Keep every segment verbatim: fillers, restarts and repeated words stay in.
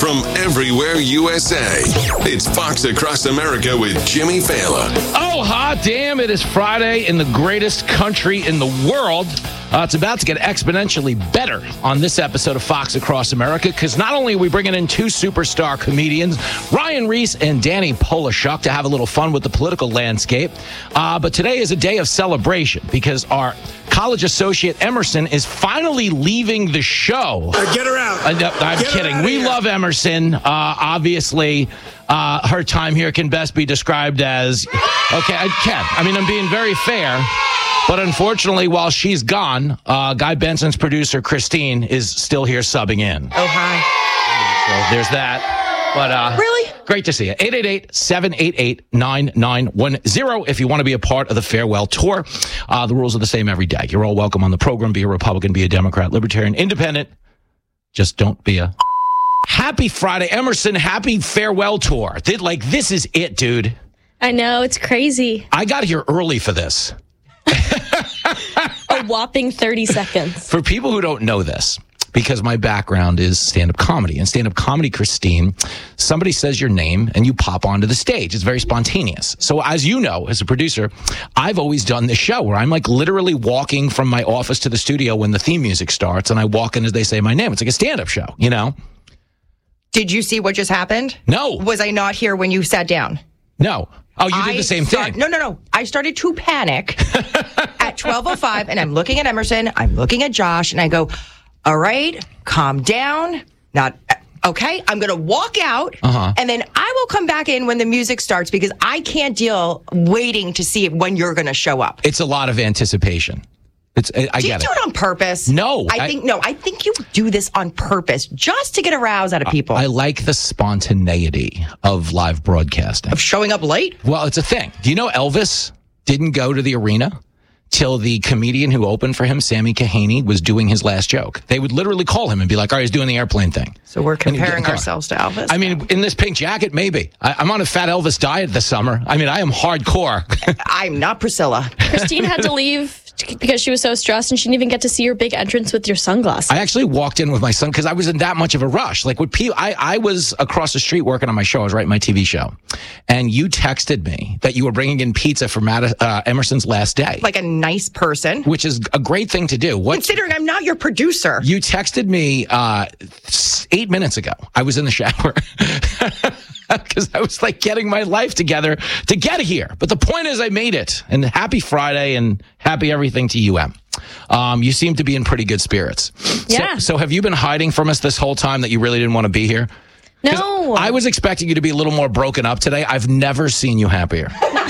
from everywhere U S A. It's Fox Across America with Jimmy Fallon. Oh, hot damn, it is Friday in the greatest country in the world. Uh, it's about to get exponentially better on this episode of Fox Across America because not only are we bringing in two superstar comedians, Ryan Reese and Danny Polishuk, to have a little fun with the political landscape, uh, but today is a day of celebration because our college associate Emerson is finally leaving the show. Uh, get her out. Uh, no, I'm Get her kidding. out of We here. love Emerson. Uh, obviously, uh, her time here can best be described as, okay, I can. I mean, I'm being very fair. But unfortunately, while she's gone, uh, Guy Benson's producer, Christine, is still here subbing in. Oh, hi. So there's that. But uh, Really? Great to see you. eight eight eight, seven eight eight, nine nine one zero if you want to be a part of the farewell tour. Uh, the rules are the same every day. You're all welcome on the program. Be a Republican, be a Democrat, Libertarian, Independent. Just don't be a... Happy Friday, Emerson. Happy farewell tour. Did, like, this is it, dude. I know, it's crazy. I got here early for this. A whopping thirty seconds. For people who don't know this, because my background is stand-up comedy. And stand-up comedy, Christine, somebody says your name and you pop onto the stage. It's very spontaneous. So as you know, as a producer, I've always done this show where I'm like literally walking from my office to the studio when the theme music starts, and I walk in as they say my name. It's like a stand-up show, you know? Did you see what just happened? No. Was I not here when you sat down? No. Oh, you did I the same start- thing. No, no, no. I started to panic at twelve oh five, and I'm looking at Emerson, I'm looking at Josh, and I go, all right, calm down. Not okay. I'm going to walk out, Uh-huh. and then I will come back in when the music starts because I can't deal waiting to see when you're going to show up. It's a lot of anticipation. It's I, I Do you get do it. it on purpose? No, I, I- think no. I think you do this on purpose just to get a rouse out of people. I like the spontaneity of live broadcasting. of showing up late. Well, it's a thing. Do you know Elvis didn't go to the arena till the comedian who opened for him, Sammy Kahaney, was doing his last joke? They would literally call him and be like, all right, he's doing the airplane thing. So we're And he'd get in comparing the car. ourselves to Elvis. I mean, in this pink jacket, maybe. I, I'm on a fat Elvis diet this summer. I mean, I am hardcore. I'm not Priscilla. Christine had to leave because she was so stressed and she didn't even get to see your big entrance with your sunglasses. I actually walked in with my son because I was in that much of a rush. Like, with people, I, I was across the street working on my show. I was writing my T V show. And you texted me that you were bringing in pizza for Mad- uh, Emerson's last day. Like a nice person. Which is a great thing to do. What Considering I'm not your producer. You texted me uh, eight minutes ago. I was in the shower because I was like getting my life together to get here. But the point is I made it. And happy Friday and happy everything to you, Em. Um, you seem to be in pretty good spirits. Yeah. So, so have you been hiding from us this whole time that you really didn't want to be here? 'Cause No. I was expecting you to be a little more broken up today. I've never seen you happier.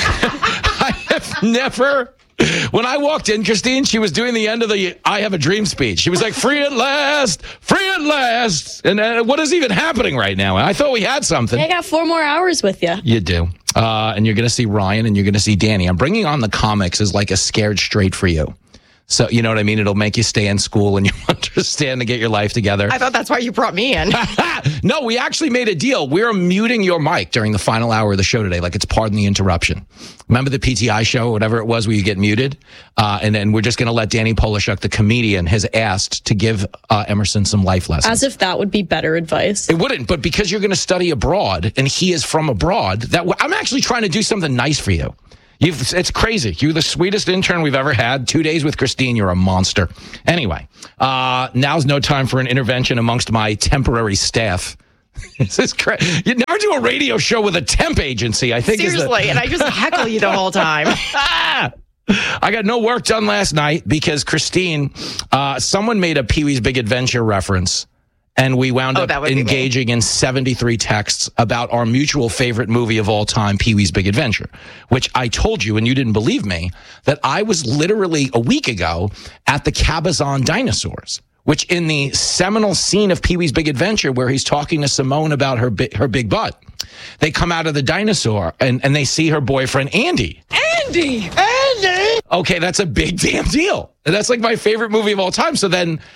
I have never... When I walked in, Christine, she was doing the end of the I Have a Dream speech. She was like, free at last, free at last. And uh, what is even happening right now? I thought we had something. I got four more hours with you. You do. Uh, and you're going to see Ryan and you're going to see Danny. I'm bringing on the comics as like a scared straight for you. So, you know what I mean? It'll make you stay in school and you understand to get your life together. I thought that's why you brought me in. No, we actually made a deal. We're muting your mic during the final hour of the show today. Like it's pardon the interruption. Remember the P T I show, or whatever it was, where you get muted? Uh, and then we're just going to let Danny Polishuk, the comedian, has asked to give uh, Emerson some life lessons. As if that would be better advice. It wouldn't, but because you're going to study abroad and he is from abroad, that w- I'm actually trying to do something nice for you. You've, it's crazy. You're the sweetest intern we've ever had. Two days with Christine, you're a monster. Anyway, uh, now's no time for an intervention amongst my temporary staff. This is crazy. You never do a radio show with a temp agency, I think. Seriously, is the- and I just heckle you the whole time. Ah! I got no work done last night because Christine, uh, someone made a Pee-wee's Big Adventure reference. And we wound Oh, up that would be me. engaging in seventy-three texts about our mutual favorite movie of all time, Pee-wee's Big Adventure, which I told you, and you didn't believe me, that I was literally a week ago at the Cabazon Dinosaurs, which in the seminal scene of Pee-wee's Big Adventure where he's talking to Simone about her bi- her big butt, they come out of the dinosaur and, and they see her boyfriend, Andy. Andy! Andy! Okay, that's a big damn deal. That's like my favorite movie of all time. So then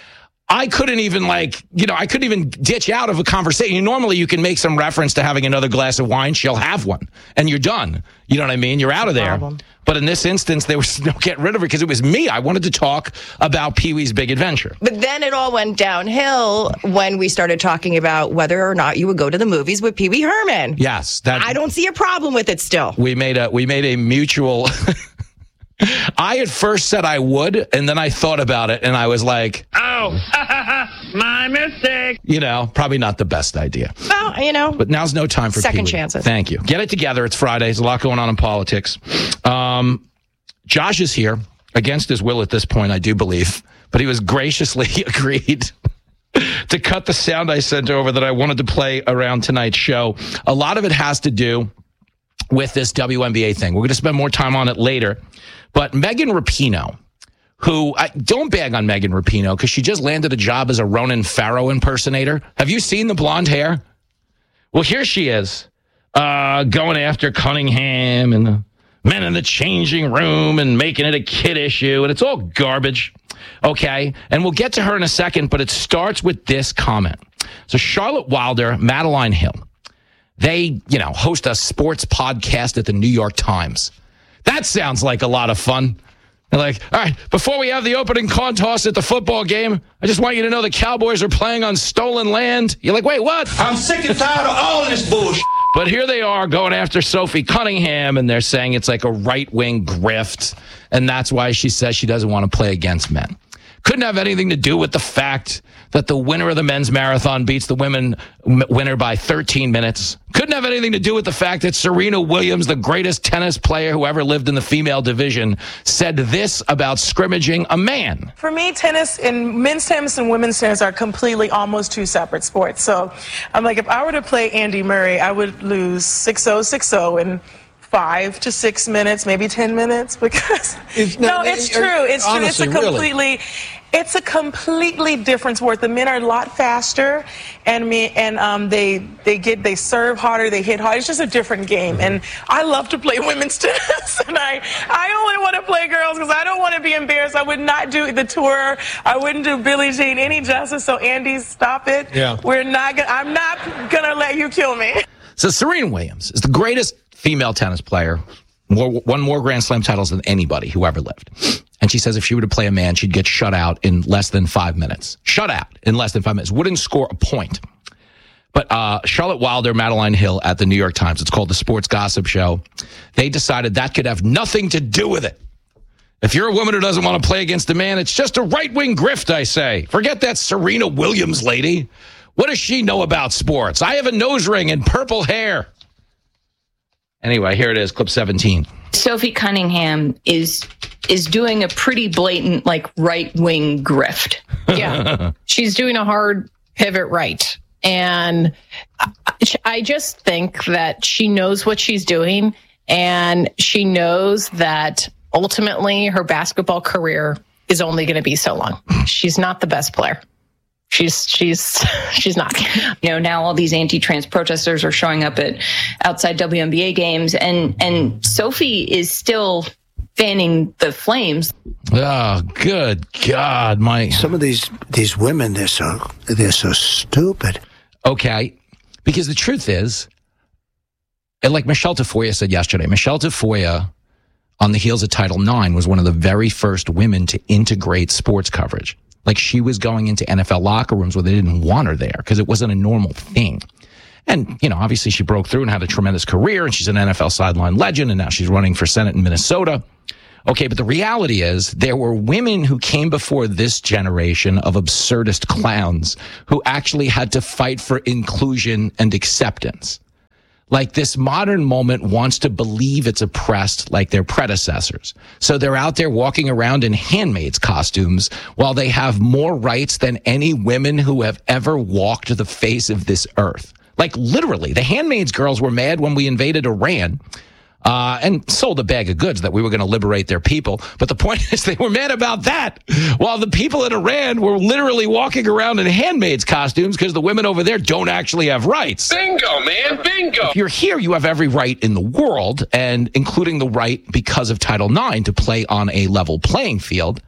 I couldn't even like, you know, I couldn't even ditch out of a conversation. Normally you can make some reference to having another glass of wine. She'll have one and you're done. You know what I mean? You're out of there. Problem. But in this instance, there was no getting rid of her because it was me. I wanted to talk about Pee-wee's Big Adventure. But then it all went downhill when we started talking about whether or not you would go to the movies with Pee-wee Herman. Yes. That, I don't see a problem with it still. We made a, we made a mutual... I at first said I would, and then I thought about it, and I was like, oh, my mistake. You know, probably not the best idea. Well, you know. But now's no time for second Pee-wee. chances. Thank you. Get it together. It's Friday. There's a lot going on in politics. Um, Josh is here, against his will at this point, I do believe, but he was graciously agreed to cut the sound I sent over that I wanted to play around tonight's show. A lot of it has to do with this W N B A thing. We're going to spend more time on it later. But Megan Rapinoe, who, I, don't bag on Megan Rapinoe because she just landed a job as a Ronan Farrow impersonator. Have you seen the blonde hair? Well, here she is, uh, going after Cunningham and the men in the changing room and making it a kid issue, and it's all garbage. Okay, and we'll get to her in a second, but it starts with this comment. So Charlotte Wilder, Madeline Hill, they, you know, host a sports podcast at the New York Times. That sounds like a lot of fun. They're like, all right, before we have the opening coin toss at the football game, I just want you to know the Cowboys are playing on stolen land. You're like, wait, what? I'm sick and tired of all this bullshit. But here they are going after Sophie Cunningham, and they're saying it's like a right-wing grift, and that's why she says she doesn't want to play against men. Couldn't have anything to do with the fact that the winner of the men's marathon beats the women m- winner by thirteen minutes. Couldn't have anything to do with the fact that Serena Williams, the greatest tennis player who ever lived in the female division, said this about scrimmaging a man. For me, tennis and men's tennis and women's tennis are completely almost two separate sports. So I'm like, if I were to play Andy Murray, I would lose six oh, six oh in five to six minutes, maybe ten minutes, because it's no, not, it's true. It's honestly, true. It's a completely, really. it's a completely different sport. The men are a lot faster, and me and um, they they get they serve harder, they hit hard. It's just a different game, and I love to play women's tennis, and I I only want to play girls because I don't want to be embarrassed. I would not do the tour. I wouldn't do Billie Jean any justice. So Andy, stop it. Yeah. We're not. Gonna, I'm not gonna let you kill me. So Serena Williams is the greatest female tennis player, more, won more Grand Slam titles than anybody who ever lived. And she says if she were to play a man, she'd get shut out in less than five minutes. Shut out in less than five minutes. Wouldn't score a point. But uh, Charlotte Wilder, Madeline Hill at the New York Times, it's called the Sports Gossip Show, they decided that could have nothing to do with it. If you're a woman who doesn't want to play against a man, it's just a right-wing grift, I say. Forget that Serena Williams lady. What does she know about sports? I have a nose ring and purple hair. Anyway, here it is, clip seventeen. Sophie Cunningham is is doing a pretty blatant, like, right-wing grift. Yeah. She's doing a hard pivot right. And I just think that she knows what she's doing, and she knows that ultimately her basketball career is only going to be so long. She's not the best player. She's she's she's not. You know, now all these anti-trans protesters are showing up at outside W N B A games, and and Sophie is still fanning the flames. Oh, good God, my! Some of these these women, they're so they're so stupid. Okay, because the truth is, and like Michelle Tafoya said yesterday, Michelle Tafoya, on the heels of Title nine, was one of the very first women to integrate sports coverage. Like, she was going into N F L locker rooms where they didn't want her there because it wasn't a normal thing. And, you know, obviously she broke through and had a tremendous career, and she's an N F L sideline legend, and now she's running for Senate in Minnesota. Okay, but the reality is there were women who came before this generation of absurdist clowns who actually had to fight for inclusion and acceptance. Like, this modern moment wants to believe it's oppressed like their predecessors. So they're out there walking around in handmaids costumes while they have more rights than any women who have ever walked the face of this earth. Like, literally, the handmaids girls were mad when we invaded Iran uh, and sold a bag of goods that we were going to liberate their people. But the point is they were mad about that while the people in Iran were literally walking around in handmaids costumes because the women over there don't actually have rights. Bingo, man, bingo. If you're here, you have every right in the world, and including the right because of Title nine to play on a level playing field.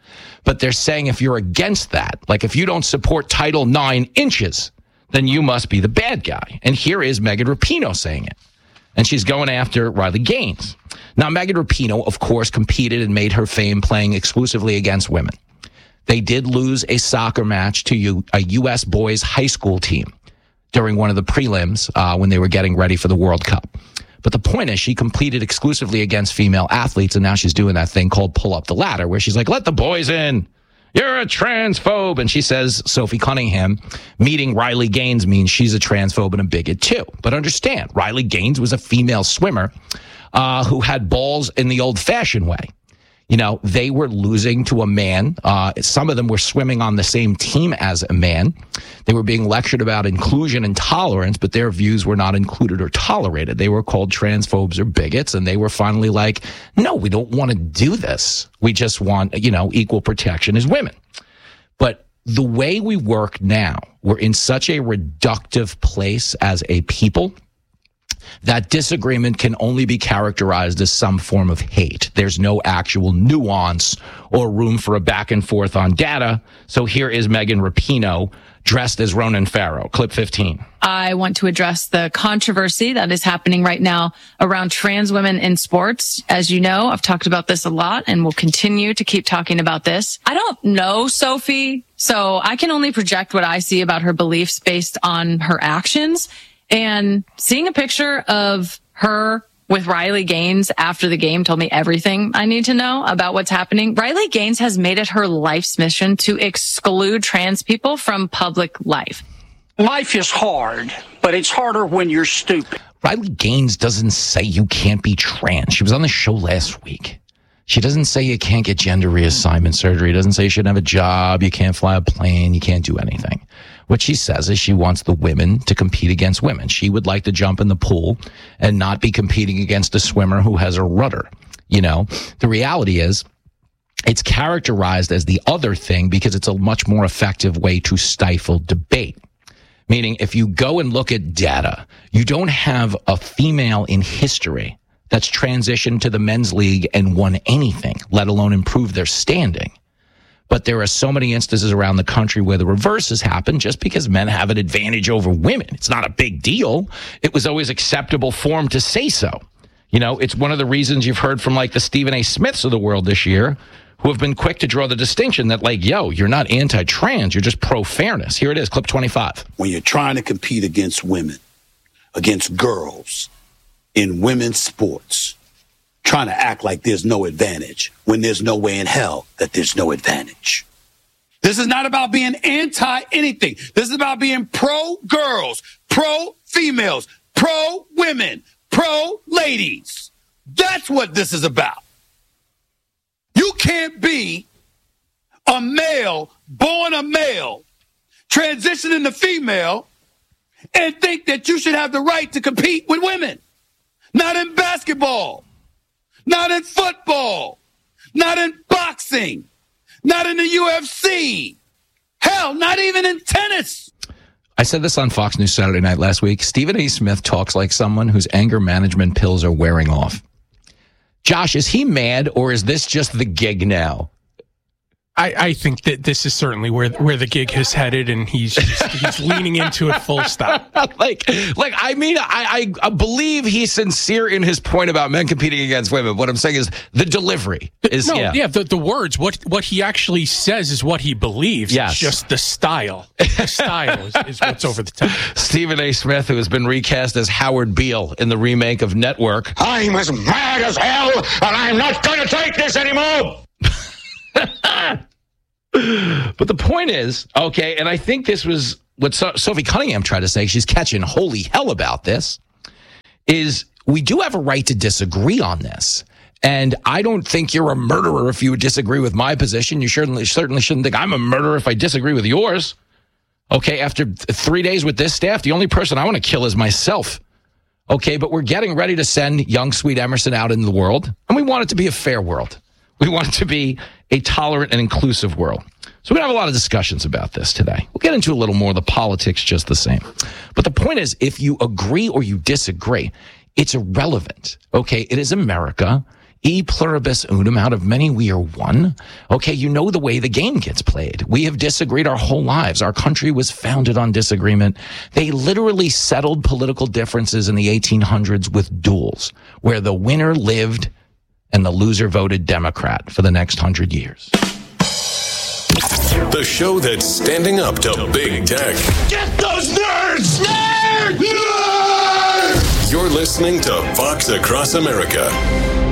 But they're saying if you're against that, like if you don't support Title nine inches, then you must be the bad guy. And here is Megan Rapinoe saying it. And she's going after Riley Gaines. Now, Megan Rapinoe, of course, competed and made her fame playing exclusively against women. They did lose a soccer match to U- a U S boys high school team during one of the prelims uh, when they were getting ready for the World Cup. But the point is she competed exclusively against female athletes, and now she's doing that thing called pull up the ladder, where she's like, let the boys in. You're a transphobe. And she says Sophie Cunningham meeting Riley Gaines means she's a transphobe and a bigot too. But understand, Riley Gaines was a female swimmer uh, who had balls in the old-fashioned way. You know, they were losing to a man. Uh, some of them were swimming on the same team as a man. They were being lectured about inclusion and tolerance, but their views were not included or tolerated. They were called transphobes or bigots, and they were finally like, no, we don't want to do this. We just want, you know, equal protection as women. But the way we work now, we're in such a reductive place as a people that disagreement can only be characterized as some form of hate. There's no actual nuance or room for a back and forth on data. So here is Megan Rapinoe dressed as Ronan Farrow. Clip fifteen. I want to address the controversy that is happening right now around trans women in sports. As you know, I've talked about this a lot and will continue to keep talking about this. I don't know Sophie, so I can only project what I see about her beliefs based on her actions. And seeing a picture of her with Riley Gaines after the game told me everything I need to know about what's happening. Riley Gaines has made it her life's mission to exclude trans people from public life. Life is hard, but it's harder when you're stupid. Riley Gaines doesn't say you can't be trans. She was on the show last week. She doesn't say you can't get gender reassignment surgery. Doesn't say you shouldn't have a job. You can't fly a plane. You can't do anything. What she says is she wants the women to compete against women. She would like to jump in the pool and not be competing against a swimmer who has a rudder. You know, the reality is it's characterized as the other thing because it's a much more effective way to stifle debate. Meaning if you go and look at data, you don't have a female in history that's transitioned to the men's league and won anything, let alone improve their standing. But there are so many instances around the country where the reverse has happened just because men have an advantage over women. It's not a big deal. It was always acceptable form to say so. You know, it's one of the reasons you've heard from like the Stephen A. Smiths of the world this year who have been quick to draw the distinction that like, yo, you're not anti-trans, you're just pro-fairness. Here it is, clip twenty-five. When you're trying to compete against women, against girls in women's sports, trying to act like there's no advantage when there's no way in hell that there's no advantage. This is not about being anti-anything. This is about being pro-girls, pro-females, pro-women, pro-ladies. That's what this is about. You can't be a male, born a male, transitioning to female, and think that you should have the right to compete with women. Not in basketball. Not in football, not in boxing, not in the U F C. Hell, not even in tennis. I said this on Fox News Saturday Night last week. Stephen A. Smith talks like someone whose anger management pills are wearing off. Josh, is he mad or is this just the gig now? I, I think that this is certainly where where the gig has headed, and he's just, he's leaning into it full stop. like, like I mean, I, I believe he's sincere in his point about men competing against women. What I'm saying is the delivery is no, yeah, yeah the, the words. What what he actually says is what he believes. Yes. It's just the style. The style is, is what's over the top. Stephen A. Smith, who has been recast as Howard Beale in the remake of Network. I'm as mad as hell, and I'm not going to take this anymore. But the point is, okay, and I think this was what so- Sophie Cunningham tried to say. She's catching holy hell about this, is we do have a right to disagree on this. And I don't think you're a murderer if you would disagree with my position. You certainly, certainly shouldn't think I'm a murderer if I disagree with yours. Okay, after th- three days with this staff, the only person I want to kill is myself. Okay, but we're getting ready to send young, sweet Emerson out into the world, and we want it to be a fair world. We want it to be a tolerant and inclusive world. So we're going to have a lot of discussions about this today. We'll get into a little more of the politics just the same. But the point is, if you agree or you disagree, it's irrelevant. Okay, it is America. E pluribus unum, out of many we are one. Okay, you know the way the game gets played. We have disagreed our whole lives. Our country was founded on disagreement. They literally settled political differences in the eighteen hundreds with duels, where the winner lived and the loser voted Democrat for the next hundred years. The show that's standing up to big tech. Get those nerds! Nerds! Nerds! You're listening to Fox Across America.